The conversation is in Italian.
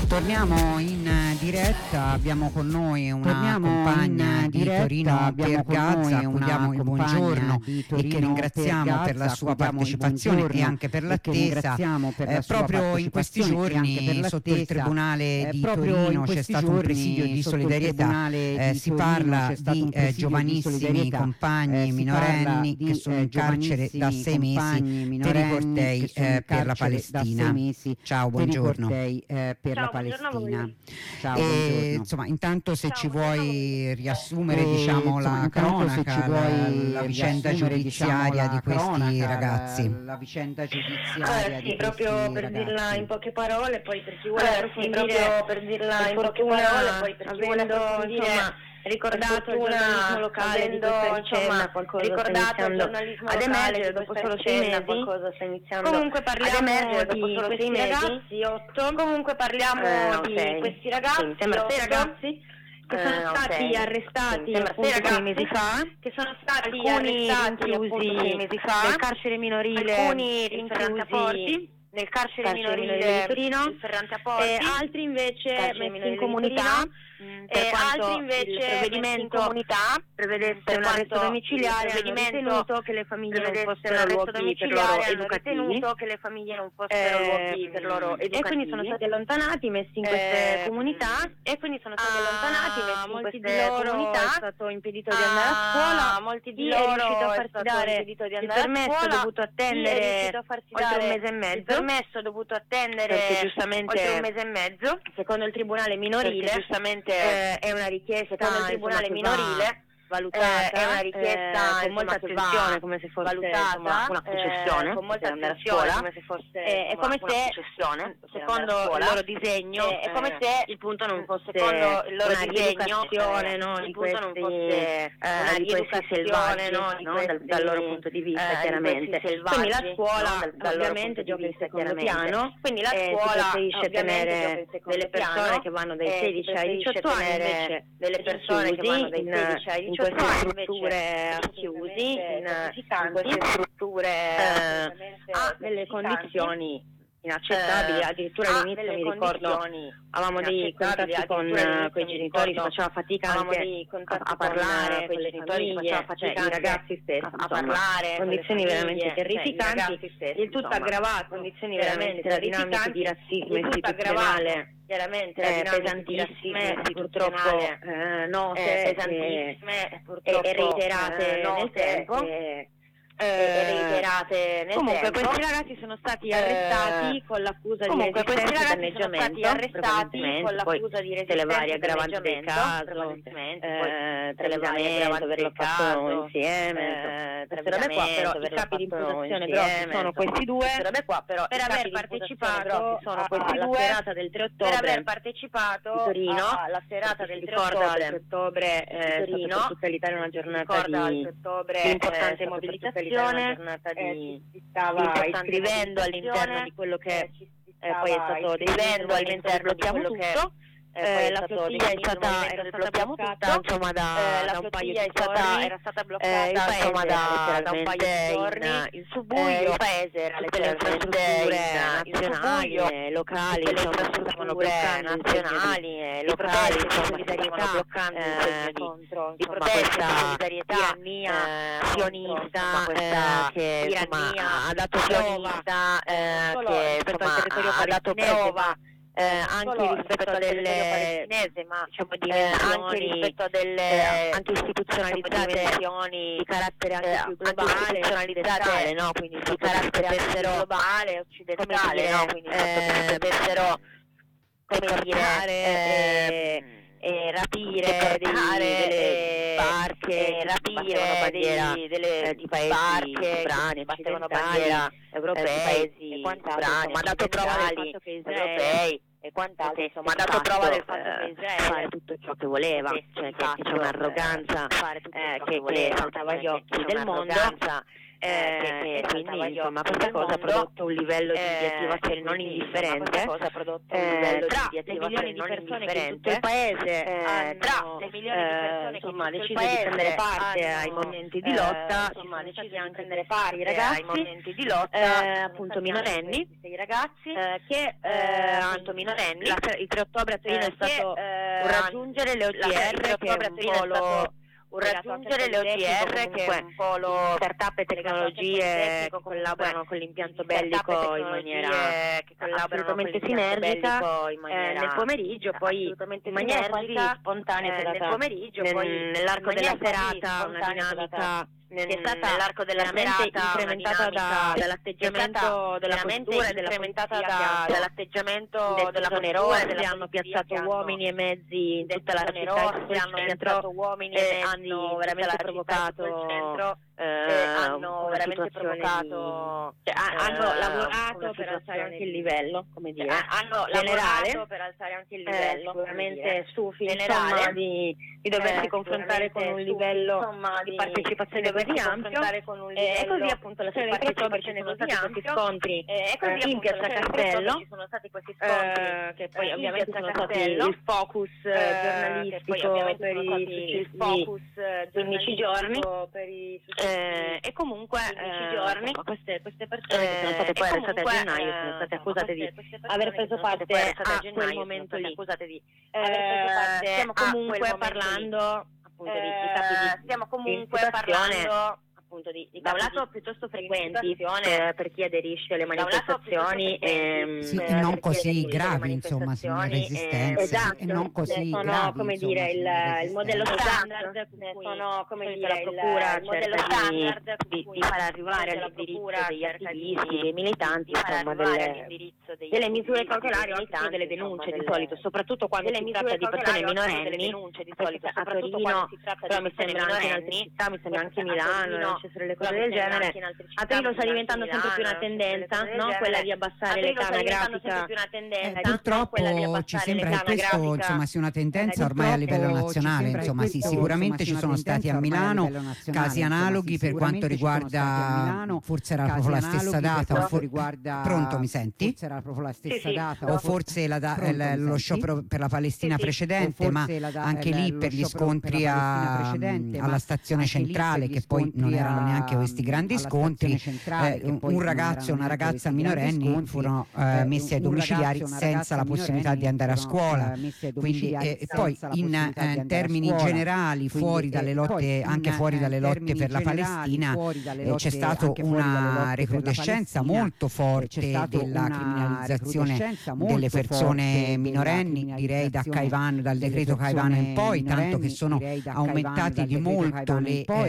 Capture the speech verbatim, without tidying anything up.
Torniamo in diretta, abbiamo con noi una Torniamo compagna di diretta, Torino per Gaza, a cui diamo il buongiorno e che ringraziamo per, per la sua partecipazione e anche per l'attesa. Per eh, la proprio in questi giorni sotto il Tribunale di eh, Torino c'è stato un presidio di solidarietà, eh, si parla di eh, giovanissimi compagni eh, minorenni che sono in carcere da sei mesi per i cortei eh, per la Palestina. Ciao, buongiorno. Per la Palestina. Ciao, e, insomma, intanto se Ciao, ci vuoi riassumere e, diciamo insomma, la cronaca, ci vuoi la, la vicenda giudiziaria diciamo, di questi cronaca, ragazzi. La, la vicenda giudiziaria allora, sì, di proprio questi per ragazzi. dirla in poche parole, poi per chi vuole allora, approfondire, sì, proprio per dirla in poche parole, poi per chi vuole approfondire, insomma, ricordato il giornalismo locale avendo, di questa vicenda, qualcosa ricordato il giornalismo ad locale emergere dopo solo sei mesi, qualcosa sta iniziando comunque parliamo ad emergere di dopo solo questi sei mesi, ragazzi, otto, comunque parliamo eh, no, di sei. questi ragazzi, sì, sembra sei ragazzi, che sono eh, no, stati sei. arrestati sì, appunto sei mesi fa, che sono stati alcuni arrestati rinchiusi sei mesi fa nel carcere minorile, alcuni rinchiusi nel carcere, carcere minorile, minorile di Torino, il Ferrante a Porti, e altri invece messi in comunità, e altri invece il provvedimento in comunità prevedesse un arresto domiciliare, hanno ritenuto che le famiglie non fossero luoghi per loro educativi, che le famiglie non fossero eh, luoghi per loro educativi, e quindi sono stati allontanati, messi in queste eh, comunità, e quindi sono stati ah, allontanati, messi in molti queste di loro comunità, è stato impedito di andare a scuola, ah, molti di chi loro è riuscito a è farsi stato dare impedito di il andare a permesso, scuola, ha dovuto attendere chi è riuscito a farsi oltre dare un mese e mezzo, il permesso ha dovuto attendere perché giustamente oltre un mese e mezzo, secondo il tribunale minorile, perché giustamente eh, è una richiesta secondo il tribunale insomma, minorile valutata, eh, è una richiesta eh, con molta insomma, attenzione, come se fosse valutata, insomma, una concessione, eh, con molta andare a attenzione, scuola, come se fosse eh, è come una se concessione, secondo il loro disegno, eh, è come eh, se il punto non fosse secondo il loro una disegno, rieducazione, eh, no, il di punto questi, non fosse eh, una di questi rieducazione, selvaggi, no, di no, questi, dal, dal loro punto di vista, eh, chiaramente. di selvaggi, Quindi la scuola, no, dal, dal ovviamente, gioca in secondo piano, quindi la eh, scuola si preferisce tenere delle persone piano, che vanno dai eh, sedici ai diciotto anni, invece delle persone che vanno dai in, sedici ai in diciotto queste anni, strutture chiusi, in, in queste strutture eh, ha delle condizioni inaccettabili, eh, addirittura all'inizio mi ricordo avevamo dei contatti con quei genitori, si faceva fatica anche a, a parlare con le famiglie, cioè i ragazzi stessi, a insomma, parlare condizioni veramente terrificanti, cioè, il tutto aggravato, condizioni veramente da dinamiche di razzismo istituzionale chiaramente eh, pesantissime, purtroppo eh, note eh, pesantissime, e, purtroppo, e reiterate eh, note, nel tempo. E, Eh, e reiterate nel comunque tempo. questi ragazzi sono stati arrestati eh, con l'accusa di comunque questi resistenza e ragazzi sono danneggiamento, stati arrestati con l'accusa di tutte le varie resistenza aggravanti del caso, eh, travisamento, averlo fatto insieme, eh, queste robe qua, però i capi di imputazione grossi sono questi due, robe qua, però per aver partecipato sono questi alla due serata del tre ottobre per aver partecipato di Torino, alla serata del tre ricorda il tre ottobre ottobre è Torino, stata per tutta l'Italia una giornata ricorda di, il tre ottobre di importante eh, mobilitazione, giornata eh, di, ci si stava iscrivendo all'interno di quello che eh, eh, poi è stato iscrivendo all'interno di quello che tutto. Eh, Eh, la flottiglia è stata, era stata bloccata insomma da, eh, la da un paio flottiglia di è stata, giorni, era stata bloccata eh, il paese insomma era da, da un paio di giorni in, in subbuglio, eh, il paese era tutte le letteralmente infrastrutture in, nazionali e locali tutte le insomma, infrastrutture stavano nazionali e locali insomma, di stavano bloccando eh, di, contro di insomma, protesta questa solidarietà tirannia eh, sionista contro, insomma, eh, che insomma, tirannia ha dato prova eh, solo che rispetto insomma, al territorio ha dato palestinese, prova eh, anche rispetto a delle palestinese, ma diciamo, eh, anche rispetto a delle eh, anche istituzionalizzate dimensioni di carattere anche eh, più globale, istituzionalizzate, no? Quindi di carattere anche più potessero, globale, come occidentale, dire, no? Quindi eh, potessero come dire e, e rapire dei, delle barche, e rapire bandiera dei, delle eh, di paesi barche sovrani, battevano occidentali, bandiera europei, eh, paesi e quant'altro, sovrani, insomma, ha dato prova del occidentali, fatto che Israele europei e quant'altro, insomma, ha dato fatto, prova del fatto eh, che Israele fare tutto ciò che voleva, potesse cioè di che, che c'è fatto, un'arroganza eh, fare tutto eh, ciò che, che voleva, saltava agli eh, occhi c'è del mondo, un'arroganza eh, e quindi insomma questa cosa ha prodotto un livello di, di attivazione non indifferente eh, tra le milioni di persone che in tutto il paese eh, tra le milioni di persone insomma ha deciso di prendere parte ai momenti di lotta, insomma ha deciso di prendere parte i ragazzi ai momenti di lotta appunto minorenni i ragazzi che appunto minorenni il tre ottobre a Torino è stato un raggiungere le O T R che è un polo un raggiungere le O T R che è un polo startup e tecnologie che collaborano con l'impianto bellico in maniera assolutamente sinergica eh, nel pomeriggio, poi in maniera quasi spontanea nel pomeriggio, poi nell'arco della serata una dinamica che è stata nell'arco della serata incrementata da, dall'atteggiamento della postura e incrementata da, dall'atteggiamento della zone rosse, hanno piazzato uomini e mezzi in tutta la città, hanno piazzato uomini e hanno veramente provocato eh, hanno veramente provocato cioè, hanno lavorato per alzare anche il livello, come dire, hanno lavorato per alzare anche il livello, sicuramente stufi insomma di, di doversi confrontare con un livello di partecipazione così ampio e così appunto la sera di ottobre ci sono stati questi scontri in Piazza Castello ci sono stati questi scontri che poi ovviamente sono stati il focus giornalistico per i undici giorni e comunque giorni queste queste persone che sono state poi arrestate a gennaio sono state accusate di aver preso parte a quel momento lì stiamo comunque parlando appunto di, di capi di, stiamo comunque parlando appunto di, di da un lato piuttosto frequenti per, per chi aderisce alle manifestazioni e, sì, e non così gravi insomma resistenze esatto, e non così sono gravi, come insomma, dire il, il modello standard sono come dire la procura il modello standard di, di far arrivare all'indirizzo degli attivisti dei militanti insomma delle, delle misure cautelari o anche delle denunce di solito soprattutto quando si tratta di persone minorenni a Torino però mi sembra anche in altre città mi sembra anche Milano le cose del genere a Torino sta diventando sempre più una tendenza no? Quella di abbassare l'età anagrafica eh, purtroppo ci sembra che questo insomma sia una tendenza ormai a livello nazionale insomma sì sicuramente ci sono stati a Milano casi analoghi per quanto riguarda forse era proprio la stessa data o for- pronto mi senti? Forse era proprio la stessa data o forse la da- il, lo sciopero per la Palestina precedente ma anche lì per gli scontri a, alla stazione centrale che poi non erano neanche questi grandi scontri eh, un, un ragazzo e una ragazza minorenni furono eh, messi ai domiciliari senza la possibilità di andare a scuola quindi e poi in eh, termini generali fuori dalle lotte anche fuori dalle lotte per la Palestina eh, c'è stata una recrudescenza molto forte della criminalizzazione delle persone minorenni direi da Caivano dal decreto Caivano in poi tanto che sono aumentati di molto le